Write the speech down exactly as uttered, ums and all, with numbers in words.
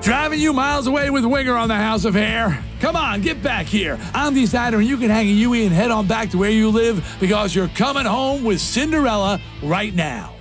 Driving you miles away with Winger on the House of Hair. Come on, get back here. I'm the Decider, and you can hang a Yui and head on back to where you live because you're coming home with Cinderella right now.